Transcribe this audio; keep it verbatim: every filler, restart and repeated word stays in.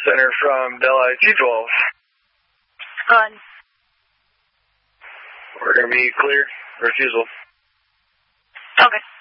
Center from Delhi T twelve. On. We're going to be clear. Refusal. Okay.